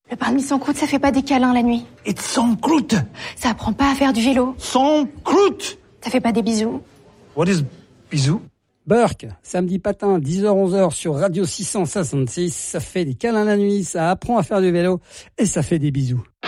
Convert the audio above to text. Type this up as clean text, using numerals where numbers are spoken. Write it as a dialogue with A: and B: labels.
A: Le pain de mie sans croûte, ça fait pas des câlins la nuit.
B: It's sans croûte.
A: Ça apprend pas à faire du vélo.
B: Sans croûte.
A: Ça fait pas des bisous.
B: What is bisous?
C: Burke, samedi matin, 10h-11h sur Radio 666, ça fait des câlins la nuit, ça apprend à faire du vélo et ça fait des bisous.